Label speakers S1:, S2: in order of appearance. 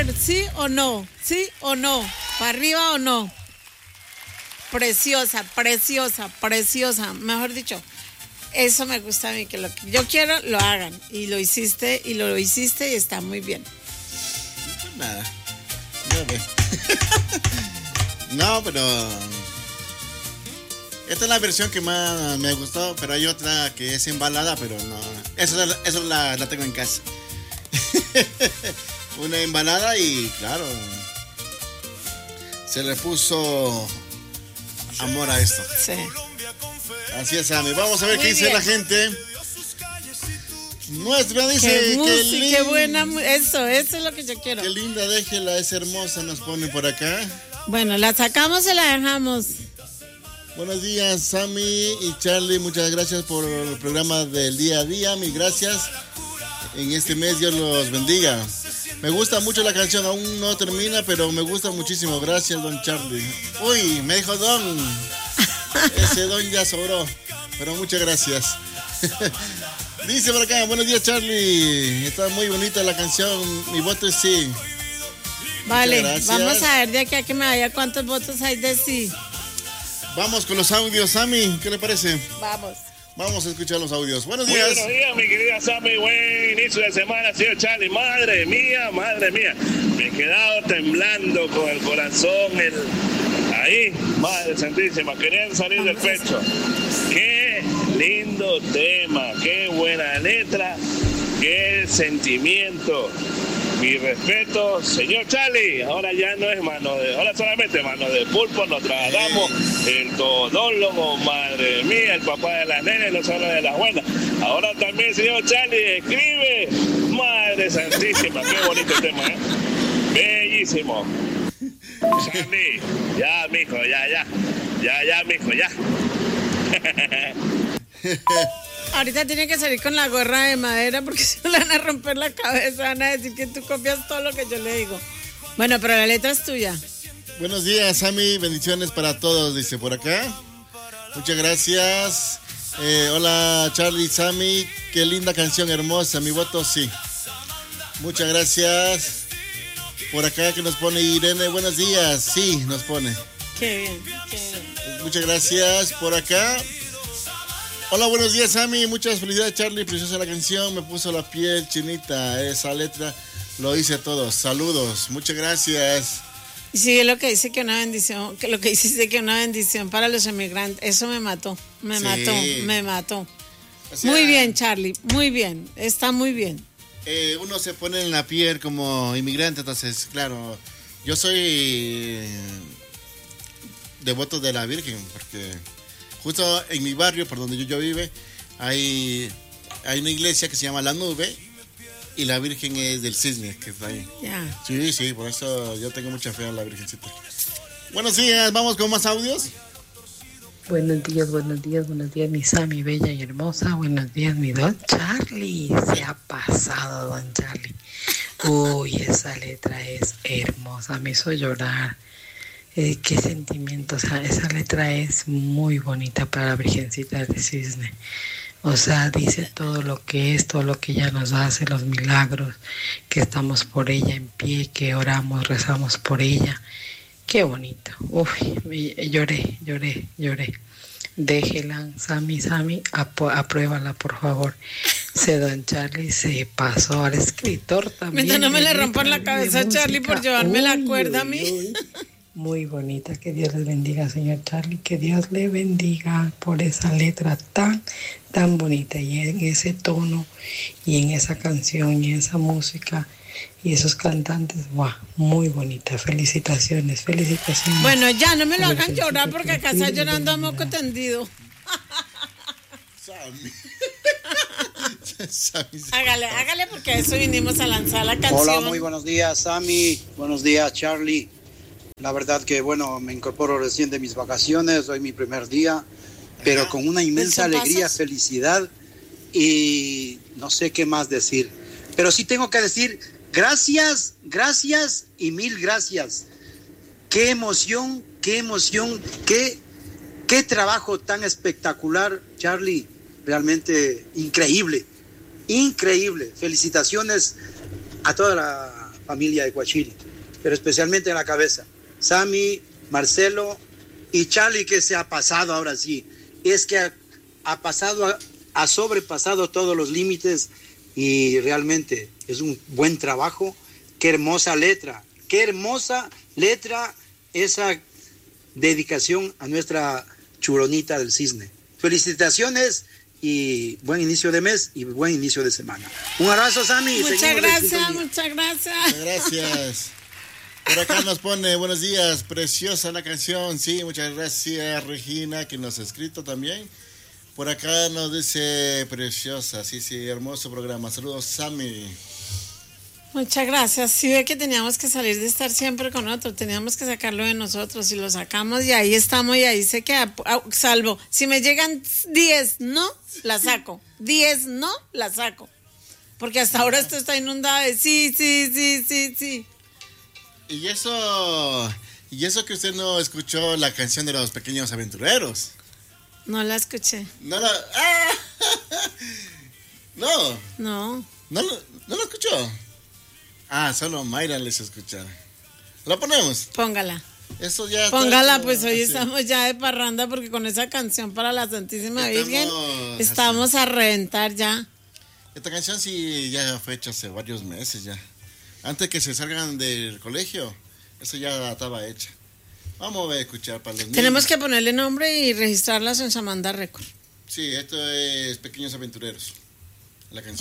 S1: ¿sí o no? ¿Sí o no? ¿Para arriba o no? Preciosa, preciosa, preciosa. Mejor dicho, eso me gusta a mí, que lo que yo quiero lo hagan. Y lo hiciste, y lo hiciste y está muy bien.
S2: Nada. No, pero esta es la versión que más me gustó, pero hay otra que es en balada, pero no. Eso la tengo en casa. Una en balada y claro, se le puso amor a esto.
S1: Sí.
S2: Así es, Sammy. Vamos a ver
S1: Muy
S2: qué dice
S1: bien.
S2: la gente. Nuestra dice
S1: qué buena, eso es lo que yo quiero.
S2: Qué linda, déjela, es hermosa, nos pone por acá.
S1: Bueno, la sacamos y la dejamos.
S2: Buenos días, Sammy y Charlie, muchas gracias por el programa del día a día, mil gracias. En este mes Dios los bendiga. Me gusta mucho la canción, aún no termina, pero me gusta muchísimo. Gracias, don Charlie. Uy, me dijo don. Ese don ya sobró, pero muchas gracias. Dice por acá, buenos días, Charlie. Está muy bonita la canción, mi voto es sí.
S1: Vale, vamos a ver de aquí a que me vaya cuántos votos hay de sí.
S2: Vamos con los audios, Sammy, ¿qué le parece?
S1: Vamos.
S2: Vamos a escuchar los audios. Buenos días.
S3: Buenos días, mi querida Sammy. Buen inicio de semana, señor Charlie. Madre mía, madre mía. Me he quedado temblando con el corazón. Ahí, Madre Santísima, querían salir del pecho. Qué lindo tema, qué buena letra, qué sentimiento. Mi respeto, señor Charlie. Ahora ya no es ahora solamente mano de pulpo, nos trasladamos el todólogo, madre mía, el papá de las nenes, no solo de las buenas. Ahora también, señor Charlie, escribe, Madre Santísima, qué bonito tema, ¿eh? Bellísimo. Charlie, ya, mijo, ya, mijo, ya.
S1: Ahorita tiene que salir con la gorra de madera porque se le van a romper la cabeza, van a decir que tú copias todo lo que yo le digo. Bueno, pero la letra es tuya.
S2: Buenos días, Sammy, bendiciones para todos, dice por acá. Muchas gracias. Hola, Charlie, Sammy, qué linda canción, hermosa, mi voto sí. Muchas gracias. Por acá que nos pone Irene, buenos días, sí, nos pone.
S1: Qué bien, qué bien.
S2: Muchas gracias. Por acá. Hola, buenos días, Sammy. Muchas felicidades, Charlie. Preciosa la canción. Me puso la piel chinita. Esa letra lo hice todo. Saludos. Muchas gracias.
S1: Y sigue lo que dice que una bendición, que lo que dice que una bendición para los emigrantes. Eso me mató. Me mató. O sea, muy bien, Charlie. Muy bien. Está muy bien.
S2: Uno se pone en la piel como inmigrante. Entonces, claro, yo soy devoto de la Virgen. Porque justo en mi barrio, por donde yo vive, hay una iglesia que se llama La Nube y la Virgen es del Cisne, que está ahí.
S1: Yeah.
S2: Sí, por eso yo tengo mucha fe en la Virgencita. Buenos días, vamos con más audios.
S4: Buenos días, mi Sammy, bella y hermosa. Buenos días, mi don Charlie. Se ha pasado, don Charlie. Uy, esa letra es hermosa, me hizo llorar. Qué sentimiento, o sea, esa letra es muy bonita para la Virgencita del Cisne. O sea, dice todo lo que es, todo lo que ella nos hace, los milagros, que estamos por ella en pie, que oramos, rezamos por ella. Qué bonito. Uf, lloré. Déjela, Sammy, apruébala, por favor. Don Charlie se pasó al escritor también.
S1: Mientras no me le rompan la cabeza a Charlie por llevarme la cuerda a mí.
S4: Muy bonita, que Dios les bendiga, señor Charlie, que Dios le bendiga por esa letra tan bonita y en ese tono y en esa canción y esa música y esos cantantes, wow, muy bonita, felicitaciones.
S1: Bueno, ya no me lo hagan llorar porque acá está llorando a moco tendido. Hágale porque a eso vinimos a lanzar la canción.
S5: Hola, muy buenos días, Sammy, buenos días, Charlie. La verdad que, me incorporo recién de mis vacaciones, hoy mi primer día, pero con una inmensa alegría, felicidad y no sé qué más decir. Pero sí tengo que decir gracias y mil gracias. Qué emoción, qué trabajo tan espectacular, Charlie, realmente increíble. Felicitaciones a toda la familia de Coachili, pero especialmente en la cabeza. Sammy, Marcelo y Charlie, que se ha pasado ahora sí. Es que ha sobrepasado todos los límites y realmente es un buen trabajo. Qué hermosa letra esa dedicación a nuestra churonita del cisne. Felicitaciones y buen inicio de mes y buen inicio de semana. Un abrazo, Sammy.
S1: Muchas gracias.
S2: Gracias. Por acá nos pone, buenos días, preciosa la canción. Sí, muchas gracias, Regina, que nos ha escrito también. Por acá nos dice, preciosa, sí, hermoso programa. Saludos, Sammy.
S1: Muchas gracias. Sí, ve que teníamos que salir de estar siempre con otro, teníamos que sacarlo de nosotros y lo sacamos y ahí estamos y ahí se queda, salvo. Si me llegan 10 no, la saco. 10 no, la saco. Porque hasta ahora esto está inundado de sí.
S2: Y eso que usted no escuchó la canción de los Pequeños Aventureros.
S1: No la escuché.
S2: No la... ¡Ah!
S1: No
S2: la escuchó. Solo Mayra les escucha. ¿La ponemos?
S1: Póngala.
S2: Eso ya.
S1: Póngala, pues hoy estamos ya de parranda porque con esa canción para la Santísima Virgen estamos a reventar ya.
S2: Esta canción sí ya fue hecha hace varios meses ya. Antes que se salgan del colegio, eso ya estaba hecha. Vamos a escuchar para los niños.
S1: Tenemos que ponerle nombre y registrarlas en Samanda Record.
S2: Sí, esto es Pequeños Aventureros, la canción.